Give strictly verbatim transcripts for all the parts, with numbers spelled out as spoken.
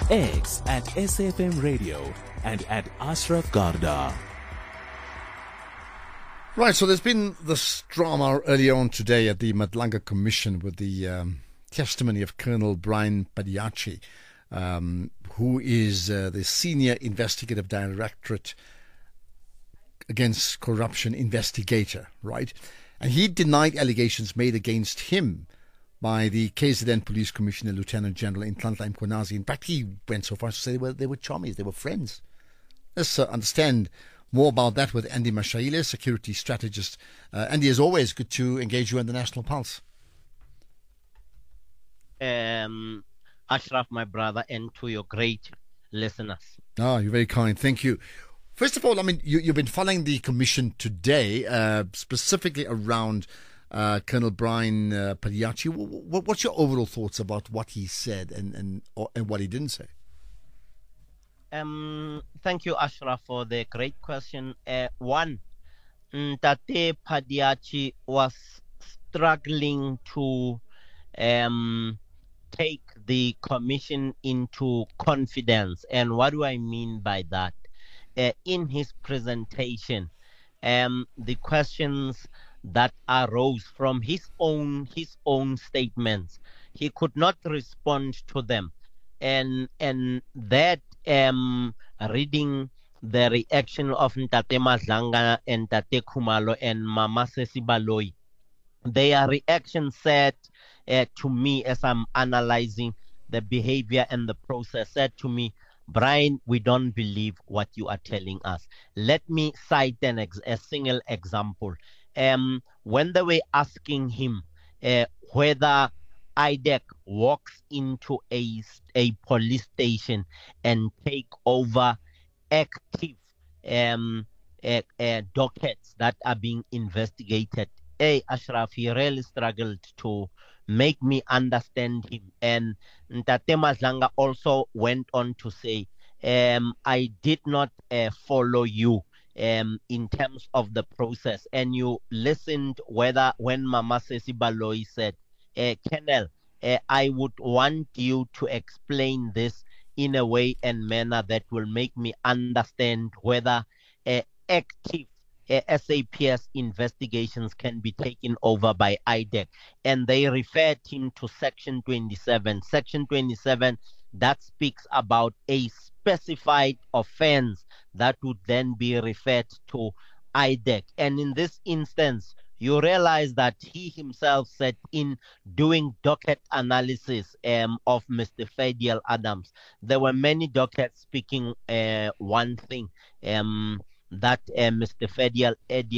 X at S F M Radio, and at Ashraf Garda. Right, so there's been this drama earlier on today at the Madlanga Commission with the um, testimony of Colonel Brian Padiachi, um, who is uh, the Senior Investigative Directorate Against Corruption investigator, right? And he denied allegations made against him by the K Z N Police Commissioner, Lieutenant General Nhlanhla Mkhwanazi. In fact, he went so far as to say they were, they were chummies, they were friends. Let's uh, understand more about that with Andy Mashaile, security strategist. Uh, Andy, as always, good to engage you on the National Pulse. Um, Ashraf, my brother, and to your great listeners. Ah, you're very kind. Thank you. First of all, I mean, you, you've been following the commission today, uh, specifically around uh, Colonel Brian uh, Padiachi. What, what's your overall thoughts about what he said and and, or, and what he didn't say? Um, thank you, Ashraf, for the great question. Uh, one, Ntate Padiachi was struggling to um, take the commission into confidence. And what do I mean by that? Uh, in his presentation, um, the questions that arose from his own his own statements, he could not respond to them, and and that um, reading the reaction of Ntate Madlanga and Ntate Khumalo and Mama Sesi Baloyi, their reaction said uh, to me as I'm analyzing the behavior and the process, said to me, Brian, we don't believe what you are telling us. Let me cite an ex- a single example. Um, when they were asking him uh, whether I D E C walks into a, a police station and take over active um, uh, uh, dockets that are being investigated, hey, Ashraf, he really struggled to make me understand him. And Ntate Madlanga also went on to say, um, I did not uh, follow you um, in terms of the process. And you listened whether when Mama Sesi Baloyi said, uh, Colonel, uh, I would want you to explain this in a way and manner that will make me understand whether uh, active uh, S A P S investigations can be taken over by I D E C. And they referred him to Section twenty-seven. Section twenty-seven that speaks about a specified offense that would then be referred to I D E C. And in this instance, you realize that he himself said in doing docket analysis um, of Mister Fadiel Adams, there were many dockets speaking uh, one thing, um, that uh, Mister Fadiel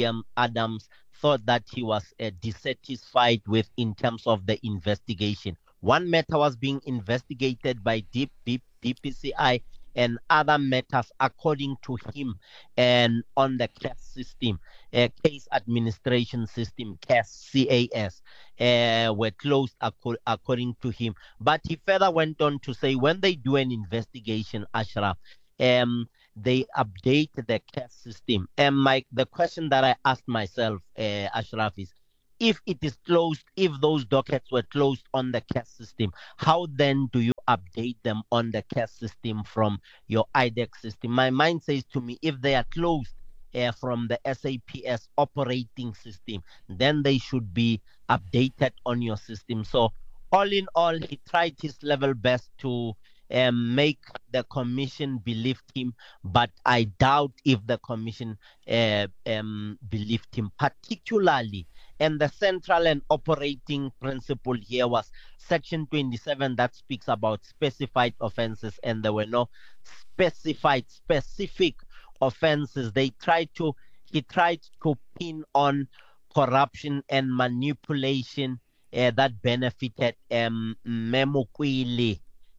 Adams thought that he was uh, dissatisfied with in terms of the investigation. One matter was being investigated by D P C I, and other matters, according to him, and on the C A S system, uh, case administration system, C A S, C A S, uh, were closed ac- according to him. But he further went on to say, when they do an investigation, Ashraf, um, they update the C A S system. And my, the question that I asked myself, uh, Ashraf, is, if it is closed, if those dockets were closed on the C A S system, how then do you update them on the C A S system from your I D E C system? My mind says to me, if they are closed uh, from the S A P S operating system, then they should be updated on your system. So all in all, he tried his level best to um, make the commission believe him, but I doubt if the commission uh, um, believed him, particularly. And the central and operating principle here was Section twenty-seven that speaks about specified offenses, and there were no specified specific offenses. They tried to, he tried to pin on corruption and manipulation uh, that benefited um, Memokwili.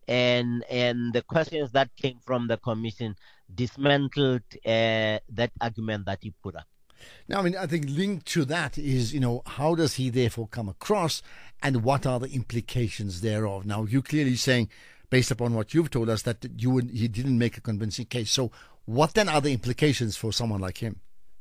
And and the questions that came from the commission dismantled uh, that argument that he put up. Now, I mean, I think linked to that is, you know, how does he therefore come across and what are the implications thereof? Now, you're clearly saying, based upon what you've told us, that you would, he didn't make a convincing case. So what then are the implications for someone like him?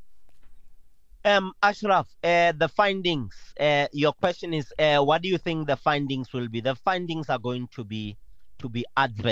Um, Ashraf, uh, the findings, uh, your question is, uh, what do you think the findings will be? The findings are going to be to be adverse.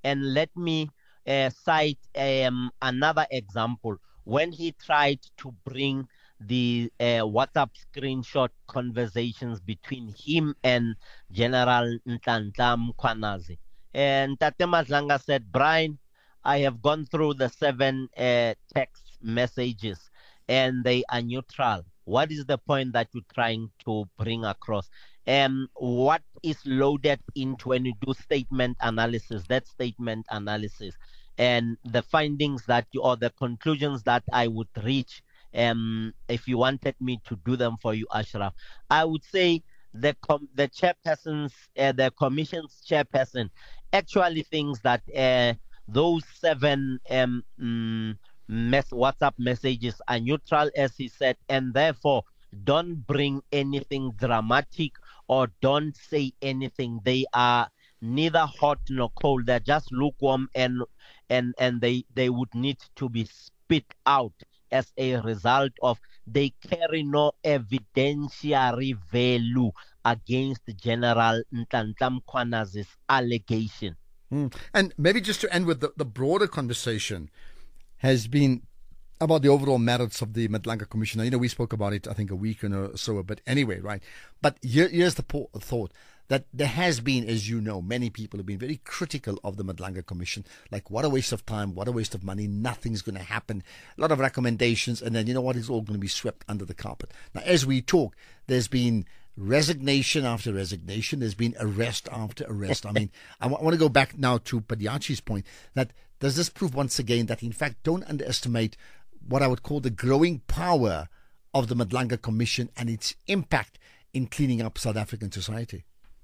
And let me uh, cite um, another example. When he tried to bring the uh, WhatsApp screenshot conversations between him and General Nhlanhla Mkhwanazi. And Tate Madlanga said, Brian, I have gone through the seven uh, text messages and they are neutral. What is the point that you're trying to bring across? Um, what is loaded into when you do statement analysis, that statement analysis, and the findings that you, or the conclusions that I would reach, um, if you wanted me to do them for you, Ashraf, I would say the com- the chairperson's, uh, the commission's chairperson actually thinks that uh, those seven um, mm, mess- WhatsApp messages are neutral, as he said, and therefore don't bring anything dramatic or don't say anything. They are neither hot nor cold. They're just lukewarm, and and and they they would need to be spit out as a result of they carry no evidentiary value against General Nhlanhla Mkhwanazi's allegation. Mm. And maybe just to end with the, the broader conversation has been about the overall merits of the Madlanga Commission. You know, we spoke about it, I think, a week or so, but anyway, right? But here, here's the po- thought that there has been, as you know, many people have been very critical of the Madlanga Commission. Like, what a waste of time, what a waste of money, nothing's going to happen. A lot of recommendations, and then, you know what, it's all going to be swept under the carpet. Now, as we talk, there's been resignation after resignation. There's been arrest after arrest. I mean, I, w- I want to go back now to Padiachi's point that does this prove once again that, in fact, don't underestimate what I would call the growing power of the Madlanga Commission and its impact in cleaning up South African society?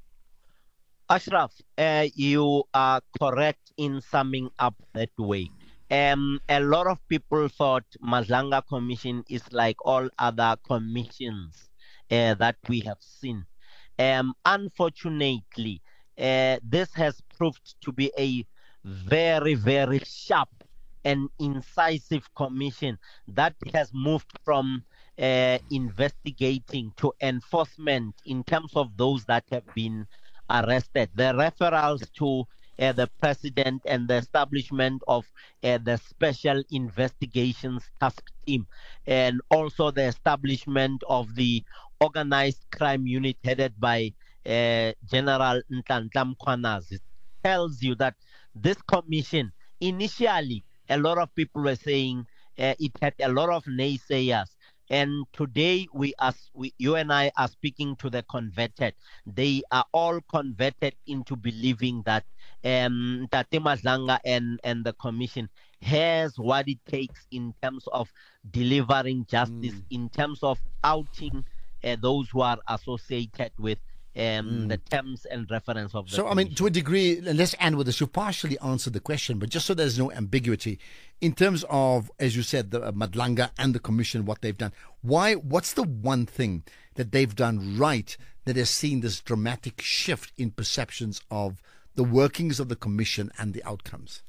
Ashraf, uh, you are correct in summing up that way. Um, a lot of people thought Madlanga Commission is like all other commissions uh, that we have seen. Um, unfortunately, uh, this has proved to be a very, very sharp and incisive commission that has moved from uh, investigating to enforcement in terms of those that have been arrested. The referrals to uh, the president and the establishment of uh, the Special Investigations Task Team, and also the establishment of the Organized Crime Unit headed by uh, General Nhlanhla Mkhwanazi tells you that this commission, initially, a lot of people were saying uh, it had a lot of naysayers. And today, we, are, we, you and I are speaking to the converted. They are all converted into believing that um, Tate Madlanga and, and the commission has what it takes in terms of delivering justice, mm. in terms of outing uh, those who are associated with Um, mm. the terms and reference of the So, commission. I mean, to a degree, let's end with this. You partially answered the question, but just so there's no ambiguity, in terms of, as you said, the uh, Madlanga and the commission, what they've done, why? What's the one thing that they've done right that has seen this dramatic shift in perceptions of the workings of the commission and the outcomes?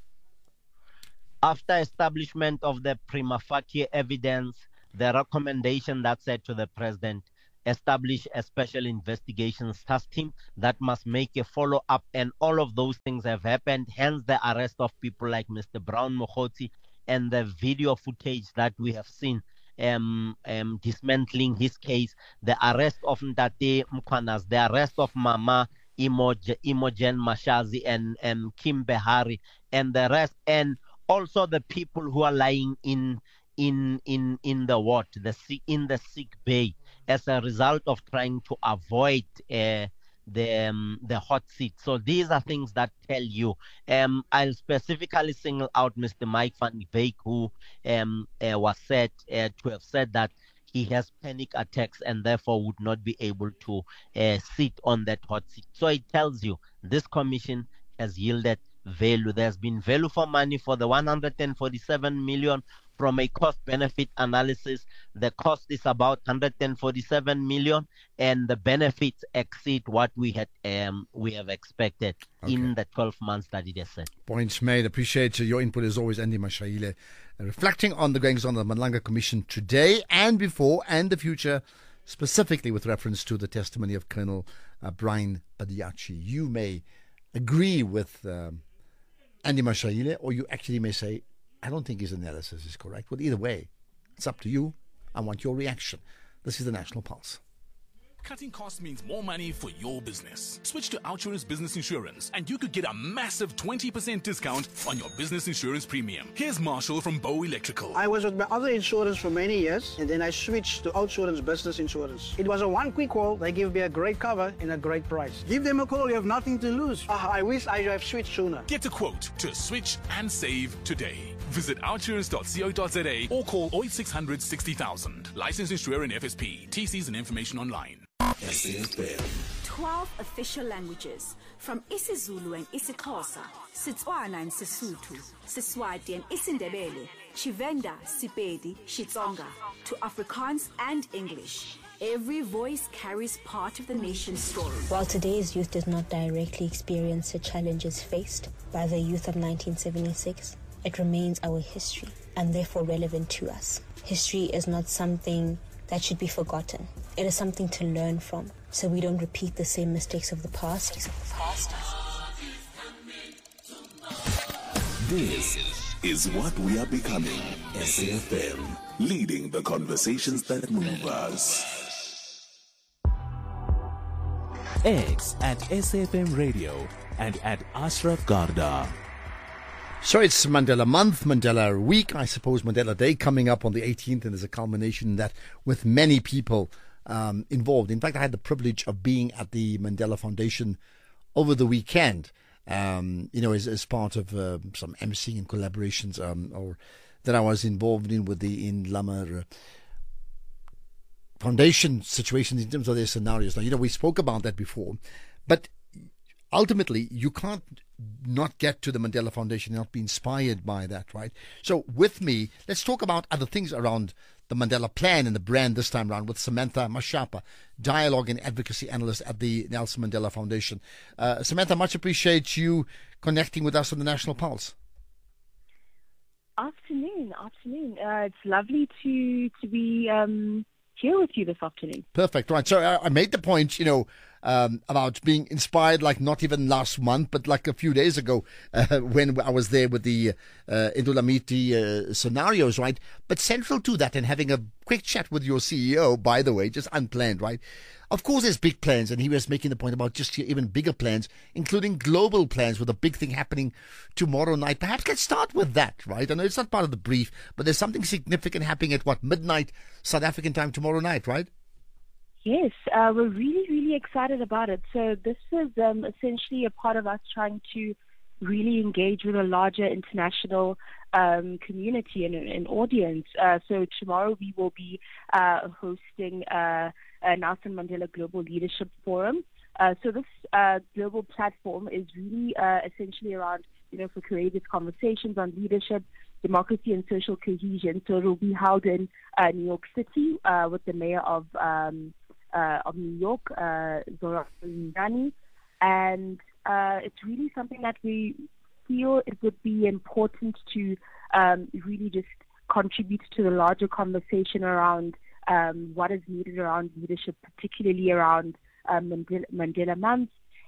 After establishment of the prima facie evidence, the recommendation that said to the president, establish a special investigations task team that must make a follow-up, and all of those things have happened, hence the arrest of people like Mister Brown Mokgotsi and the video footage that we have seen um, um, dismantling his case, the arrest of Ntate Mkhwanazi, the arrest of Mama Imogen, Imogen Mashazi and um, Kim Behari and the rest, and also the people who are lying in in in in the what the in the sick bay as a result of trying to avoid uh, the um, the hot seat. So these are things that tell you. Um, I'll specifically single out Mister Mike van Wyk, who um, uh, was said uh, to have said that he has panic attacks and therefore would not be able to uh, sit on that hot seat. So it tells you this commission has yielded value. There's been value for money for the one hundred forty-seven million. From a cost-benefit analysis, the cost is about one hundred forty-seven million, and the benefits exceed what we had um, we have expected okay. in the twelve months that it has said. Points made. Appreciate your input as always, Andy Mashayile, reflecting on the goings on of the Madlanga Commission today and before and the future, specifically with reference to the testimony of Colonel uh, Brian Padiachi. You may agree with Um, Andy Mashaile, or you actually may say, I don't think his analysis is correct. Well, either way, it's up to you. I want your reaction. This is the National Pulse. Cutting costs means more money for your business. Switch to Outsurance Business Insurance and you could get a massive twenty percent discount on your business insurance premium. Here's Marshall from Bow Electrical. I was with my other insurance for many years and then I switched to Outsurance Business Insurance. It was a one quick call. They give me a great cover and a great price. Give them a call. You have nothing to lose. Uh, I wish I have switched sooner. Get a quote to switch and save today. Visit outsurance dot co dot za or call oh eight six hundred sixty thousand. Licensed insurer and F S P. T Cs and information online. twelve official languages, from isiZulu and isiXhosa, Setswana and Sesotho, Seswati and isiNdebele, Tshivenda, Sepedi, Xitsonga, to Afrikaans and English. Every voice carries part of the nation's story. While today's youth does not directly experience the challenges faced by the youth of nineteen seventy-six, it remains our history and therefore relevant to us. History is not something that should be forgotten. It is something to learn from, so we don't repeat the same mistakes of the past. This is what we are becoming. S A F M, leading the conversations that move us. X at S A F M Radio and at Ashraf Garda. So it's Mandela Month, Mandela Week, I suppose Mandela Day coming up on the eighteenth, and there's a culmination in that with many people um, involved. In fact, I had the privilege of being at the Mandela Foundation over the weekend, um, you know, as, as part of uh, some emceeing and collaborations um, or that I was involved in with the in Lamar Foundation situations in terms of their scenarios. Now, you know, we spoke about that before, but ultimately, you can't not get to the Mandela Foundation and not be inspired by that, right? So with me, let's talk about other things around the Mandela Plan and the brand this time around with Samantha Mashapa, dialogue and advocacy analyst at the Nelson Mandela Foundation. Uh, Samantha, much appreciate you connecting with us on the National Pulse. Afternoon, afternoon. Uh, it's lovely to to be um, here with you this afternoon. Perfect, right. So I, I made the point, you know, Um, about being inspired, like not even last month, but like a few days ago uh, when I was there with the uh, Indulamiti uh, scenarios, right? But central to that, and having a quick chat with your C E O, by the way, just unplanned, right? Of course, there's big plans, and he was making the point about just even bigger plans, including global plans with a big thing happening tomorrow night. Perhaps let's start with that, right? I know it's not part of the brief, but there's something significant happening at, what, midnight South African time tomorrow night, right? Yes, uh, we're really, really excited about it. So this is um, essentially a part of us trying to really engage with a larger international um, community and an audience. Uh, so tomorrow we will be uh, hosting uh, a Nelson Mandela Global Leadership Forum. Uh, so this uh, global platform is really uh, essentially around, you know, for courageous conversations on leadership, democracy and social cohesion. So it will be held in uh, New York City uh, with the mayor of um, Uh, of New York, uh, Zora Ndani, and uh, it's really something that we feel it would be important to um, really just contribute to the larger conversation around um, what is needed around leadership, particularly around um, Mandela, Mandela Month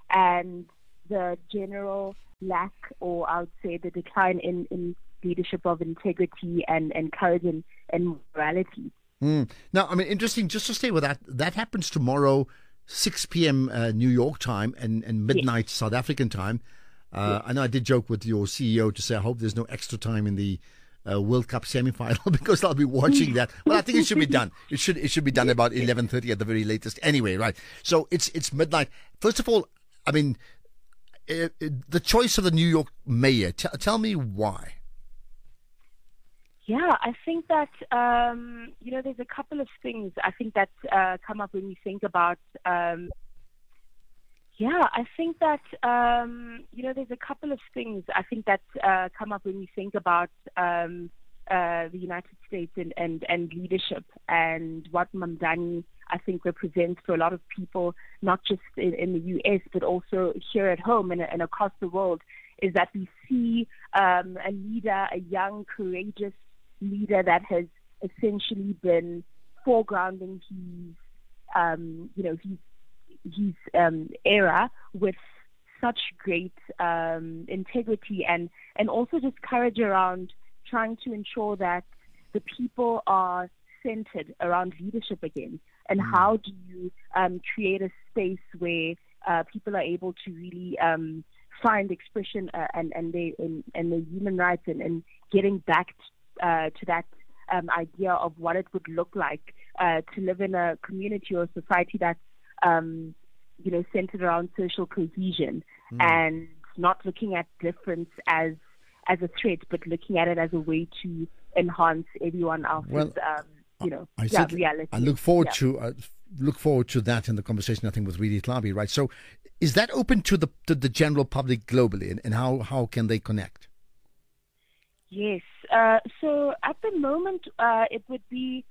and the general lack, or I would say the decline in, in leadership of integrity and, and courage and, and morality. Mm. Now, I mean, interesting, just to stay with that, that happens tomorrow, six p.m. Uh, New York time and, and midnight yes. South African time. Uh, yes. I know I did joke with your C E O to say, I hope there's no extra time in the uh, World Cup semi-final because I'll be watching that. Well, I think it should be done. It should it should be done about eleven thirty at the very latest anyway, right? So it's it's midnight. First of all, I mean, uh, the choice of the New York mayor, t- tell me why. Yeah, I think that, um, you know, there's a couple of things I think that uh, come up when we think about, um, yeah, I think that, um, you know, there's a couple of things I think that uh, come up when we think about um, uh, the United States and, and, and leadership and what Mamdani, I think, represents for a lot of people, not just in, in the U S, but also here at home and, and across the world, is that we see um, a leader, a young, courageous leader that has essentially been foregrounding his, um, you know, his his um, era with such great um, integrity and, and also just courage around trying to ensure that the people are centered around leadership again. And mm. how do you um, create a space where uh, people are able to really um, find expression uh, and and they and, and their human rights and, and getting back t- uh, to that um, idea of what it would look like uh, to live in a community or society that's um, you know centered around social cohesion mm. and not looking at difference as as a threat, but looking at it as a way to enhance everyone else's well, um, you know I yeah, said, reality. I look forward yeah. to uh, look forward to that in the conversation I think with Redi Tlhabi, right? So is that open to the to the general public globally, and, and how, how can they connect? Yes. Uh, so at the moment, uh, it would be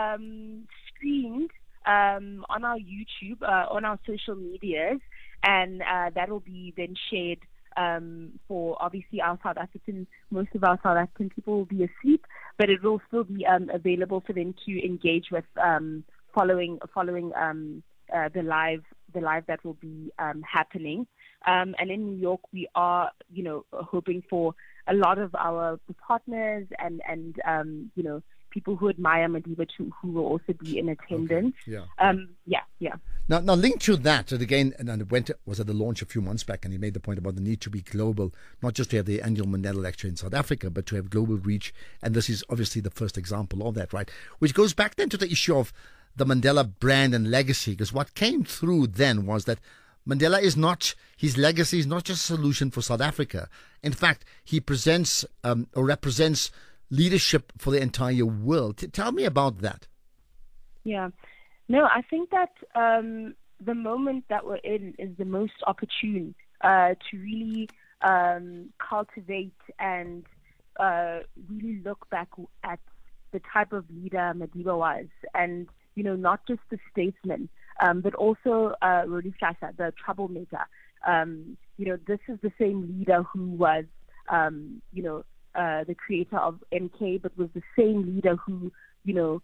um, screened um, on our YouTube, uh, on our social medias, and uh, that will be then shared um, for obviously our South African, most of our South African people will be asleep, but it will still be um, available for them to engage with um, following following um, uh, the live the live that will be um, happening. Um, and in New York, we are, you know, hoping for a lot of our partners and, and um, you know, people who admire Madiba to, who will also be in attendance. Okay. Yeah. Um, yeah, yeah. Now, now linked to that, and again, and it went was at the launch a few months back, and he made the point about the need to be global, not just to have the annual Mandela Lecture in South Africa, but to have global reach. And this is obviously the first example of that, right? Which goes back then to the issue of the Mandela brand and legacy, because what came through then was that Mandela is not, his legacy is not just a solution for South Africa. In fact, he presents um, or represents leadership for the entire world. T- tell me about that. Yeah. No, I think that um, the moment that we're in is the most opportune uh, to really um, cultivate and uh, really look back at the type of leader Madiba was, and you know, not just the statesman, um, but also uh, Rodi Shasha, the troublemaker. Um, you know, this is the same leader who was, um, you know, uh, the creator of M K, but was the same leader who, you know,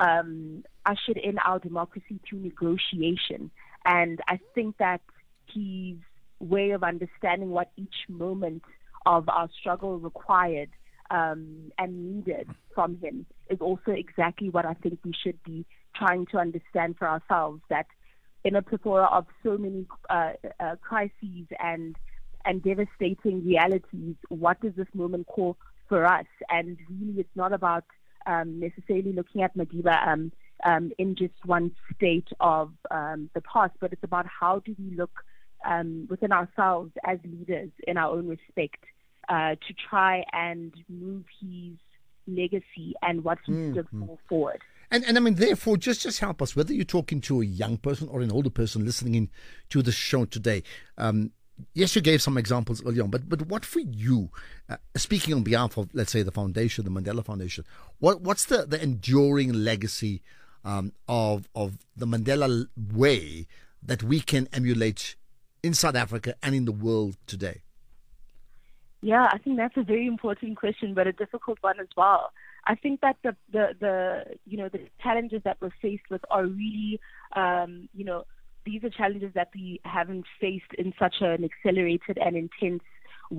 um, ushered in our democracy through negotiation. And I think that his way of understanding what each moment of our struggle required um, and needed from him is also exactly what I think we should be trying to understand for ourselves, that in a plethora of so many uh, uh, crises and and devastating realities, what does this moment call for us? And really, it's not about um, necessarily looking at Madiba um, um, in just one state of um, the past, but it's about how do we look um, within ourselves as leaders in our own respect uh, to try and move his legacy and what he mm, stood mm. for forward. And and I mean, therefore, just, just help us, whether you're talking to a young person or an older person listening in to the show today. Um, yes, you gave some examples earlier on, but but what for you, uh, speaking on behalf of, let's say, the foundation, the Mandela Foundation, what what's the, the enduring legacy um, of of the Mandela way that we can emulate in South Africa and in the world today? Yeah, I think that's a very important question, but a difficult one as well. I think that the, the, the you know, the challenges that we're faced with are really, um, you know, these are challenges that we haven't faced in such an accelerated and intense